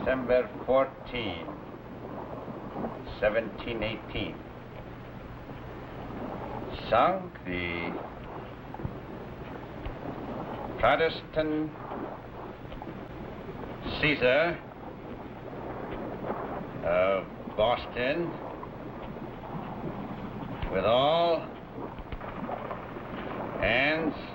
December 14, 1718. Sunk the Protestant Caesar of Boston with all hands